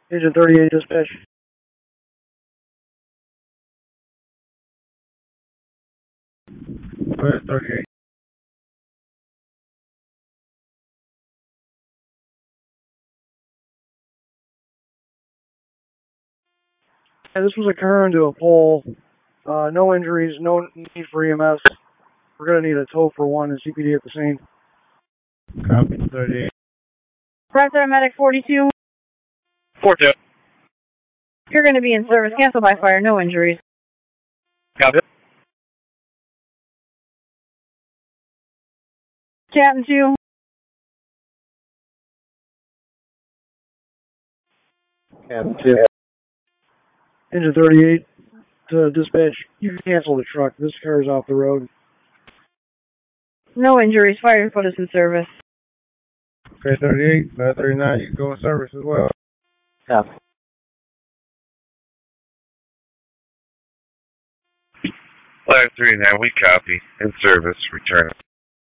Engine 38 dispatch. Fire 38. And this was occurring to a pole. No injuries, no need for EMS. We're going to need a tow for one and CPD at the scene. Copy 38. Press Medic 42. 42. You're going to be in service. Cancel by fire. No injuries. Copy. Captain 2. Captain 2. Engine 38 to dispatch. You can cancel the truck. This car is off the road. No injuries. Fire put us in service. Okay, 38. Fire 39. You can go in service as well. Copy. Fire 39, we copy. In service. Return.